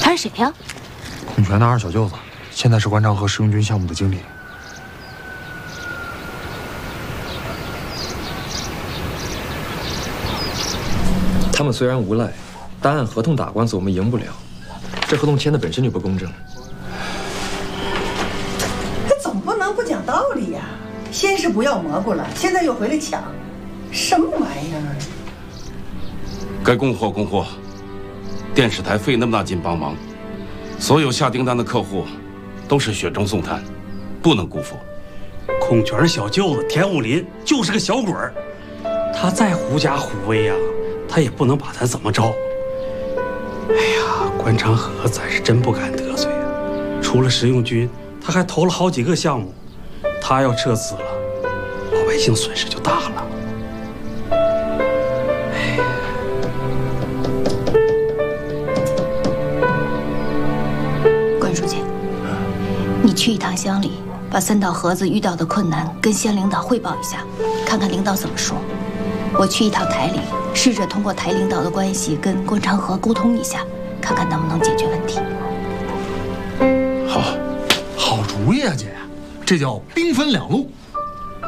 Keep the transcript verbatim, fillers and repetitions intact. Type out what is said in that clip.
他是谁呀？ 孔泉的二小舅子，现在是关长河实用军项目的经理。 他们虽然无赖，但按合同打官司我们赢不了。这合同签的本身就不公正。 他总不能不讲道理呀！先是不要蘑菇了，现在又回来抢，什么玩意儿？ 该供货供货，电视台费那么大劲帮忙，所有下订单的客户都是雪中送炭，不能辜负。 孔泉小舅子田武林就是个小鬼儿，他再狐假虎威呀、啊，他也不能把他怎么着。哎呀，关长河咱是真不敢得罪啊！除了实用军，他还投了好几个项目，他要撤资了，老百姓损失就大了。 关书记，你去一趟乡里，把三道河子遇到的困难跟县领导汇报一下，看看领导怎么说。我去一趟台里，试着通过台领导的关系跟关长河沟通一下，看看能不能解决问题。 好，好主意啊，姐，这叫兵分两路。